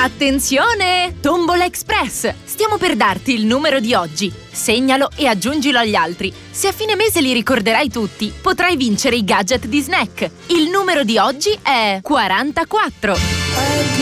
Attenzione! Tombola Express! Stiamo per darti il numero di oggi. Segnalo e aggiungilo agli altri. Se a fine mese li ricorderai tutti, potrai vincere i gadget di Snack. Il numero di oggi è 44.